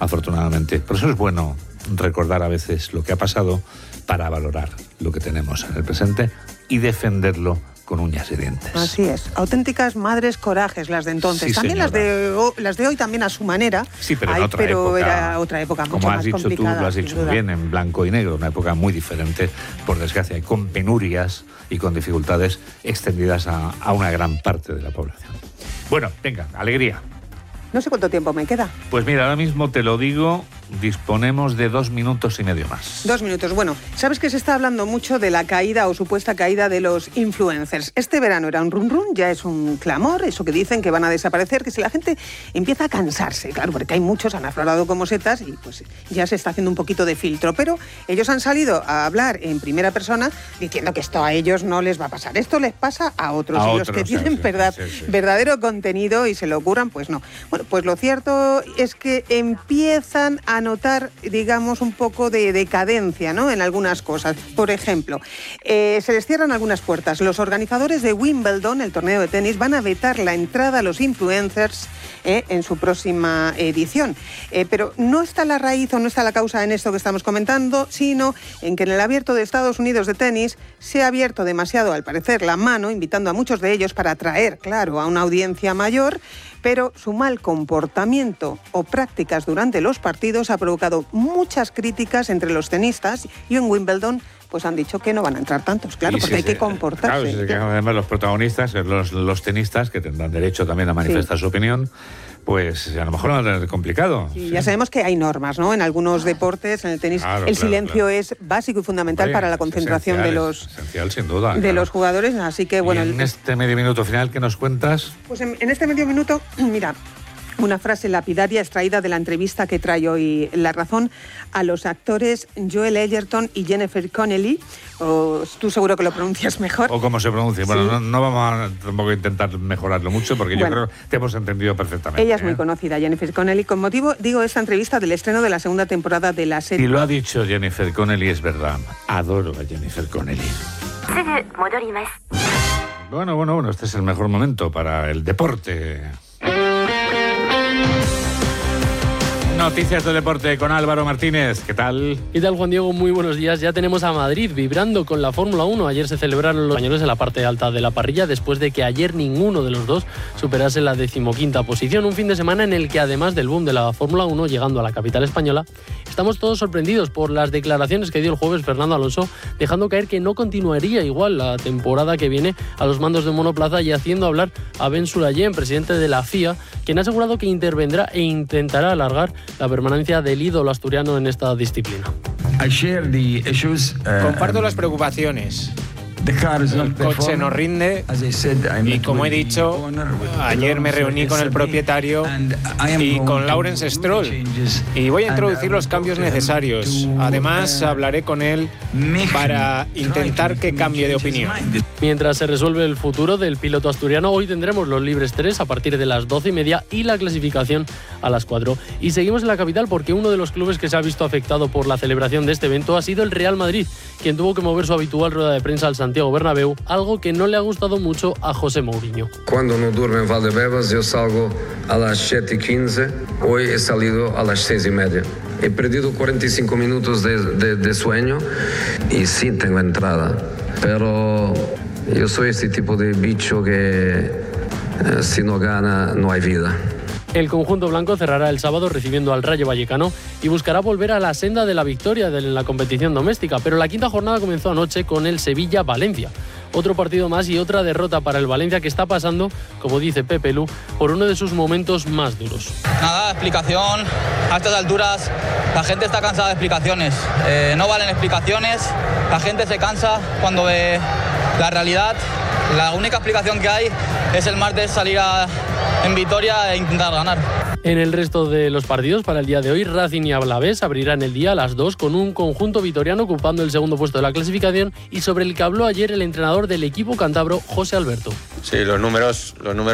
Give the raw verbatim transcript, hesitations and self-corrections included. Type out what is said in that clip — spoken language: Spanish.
afortunadamente. Por eso es bueno recordar a veces lo que ha pasado para valorar lo que tenemos en el presente y defenderlo con uñas y dientes. Así es. Auténticas madres corajes las de entonces. Sí, también las de, o, las de hoy también a su manera. Sí, pero en Ay, otra pero época. Era otra época mucho como has más dicho complicada. tú, lo has dicho muy bien, en blanco y negro, una época muy diferente, por desgracia, y con penurias y con dificultades extendidas a, a una gran parte de la población. Bueno, venga, alegría. No sé cuánto tiempo me queda. Pues mira, ahora mismo te lo digo, disponemos de dos minutos y medio más. Dos minutos. Bueno, sabes que se está hablando mucho de la caída o supuesta caída de los influencers. Este verano era un run run, ya es un clamor, eso que dicen que van a desaparecer, que si la gente empieza a cansarse, claro, porque hay muchos, han aflorado como setas y pues ya se está haciendo un poquito de filtro. Pero ellos han salido a hablar en primera persona diciendo que esto a ellos no les va a pasar. Esto les pasa a otros. A y otros, los que sí, tienen sí, verdad, sí, sí. verdadero contenido y se lo ocurran, pues no. Bueno, pues lo cierto es que empiezan a notar, digamos, un poco de decadencia, ¿no?, en algunas cosas. Por ejemplo, eh, se les cierran algunas puertas. Los organizadores de Wimbledon, el torneo de tenis, van a vetar la entrada a los influencers eh, en su próxima edición. Eh, pero no está la raíz o no está la causa en esto que estamos comentando, sino en que en el abierto de Estados Unidos de tenis se ha abierto demasiado, al parecer, la mano, invitando a muchos de ellos para atraer, claro, a una audiencia mayor, pero su mal comportamiento o prácticas durante los partidos ha provocado muchas críticas entre los tenistas y en Wimbledon pues han dicho que no van a entrar tantos, claro, Y porque si hay se, que comportarse. Claro, si se quejan además los protagonistas, los, los tenistas, que tendrán derecho también a manifestar sí. su opinión, pues a lo mejor va a tener complicado. Sí, sí. Ya sabemos que hay normas, ¿no? En algunos deportes, en el tenis, claro, el claro, silencio claro. es básico y fundamental Hombre, para la concentración esencial, de los esencial, sin duda, de claro. los jugadores, así que bueno. Y en el, este medio minuto final, ¿qué nos cuentas? Pues en, en este medio minuto, mira, una frase lapidaria extraída de la entrevista que trae hoy La Razón a los actores Joel Edgerton y Jennifer Connelly. O, tú seguro que lo pronuncias mejor. O cómo se pronuncia. Sí. Bueno, no, no vamos a tampoco a intentar mejorarlo mucho porque bueno, yo creo que te hemos entendido perfectamente. Ella es ¿eh? muy conocida, Jennifer Connelly. Con motivo, digo, esta entrevista del estreno de la segunda temporada de la serie. Y lo ha dicho Jennifer Connelly, es verdad. Adoro a Jennifer Connelly. Bueno, bueno, bueno, este es el mejor momento para el deporte. Noticias del deporte con Álvaro Martínez. ¿Qué tal? ¿Qué tal, Juan Diego? Muy buenos días. Ya tenemos a Madrid vibrando con la Fórmula uno. Ayer se celebraron los españoles en la parte alta de la parrilla después de que ayer ninguno de los dos superase la decimoquinta posición. Un fin de semana en el que, además del boom de la Fórmula uno llegando a la capital española, estamos todos sorprendidos por las declaraciones que dio el jueves Fernando Alonso, dejando caer que no continuaría igual la temporada que viene a los mandos de monoplaza y haciendo hablar a Ben Sulayem, presidente de la F I A, quien ha asegurado que intervendrá e intentará alargar la permanencia del ídolo asturiano en esta disciplina. Comparto las preocupaciones. El coche no rinde y, como he dicho, ayer me reuní con el propietario y con Lawrence Stroll y voy a introducir los cambios necesarios. Además, hablaré con él para intentar que cambie de opinión. Mientras se resuelve el futuro del piloto asturiano, hoy tendremos los libres tres a partir de las doce y media y la clasificación a las cuatro. Y seguimos en la capital porque uno de los clubes que se ha visto afectado por la celebración de este evento ha sido el Real Madrid, quien tuvo que mover su habitual rueda de prensa al Santiago Bernabéu, algo que no le ha gustado mucho a José Mourinho. Cuando no duermo en Valdebebas, yo salgo a las siete y quince. Hoy he salido a las seis y media. He perdido cuarenta y cinco minutos de, de, de sueño y sí tengo entrada. Pero yo soy ese tipo de bicho que eh, si no gana, no hay vida. El conjunto blanco cerrará el sábado recibiendo al Rayo Vallecano y buscará volver a la senda de la victoria en la competición doméstica, pero la quinta jornada comenzó anoche con el Sevilla-Valencia. Otro partido más y otra derrota para el Valencia, que está pasando, como dice Pepe Lu, por uno de sus momentos más duros. Nada, explicación. A estas alturas la gente está cansada de explicaciones. Eh, no valen explicaciones, la gente se cansa cuando ve la realidad. La única explicación que hay es el martes salir a, en Vitoria e intentar ganar. En el resto de los partidos para el día de hoy, Racing y Alavés abrirán el día a las dos con un conjunto vitoriano ocupando el segundo puesto de la clasificación y sobre el que habló ayer el entrenador del equipo cántabro, José Alberto. Sí, los números, los números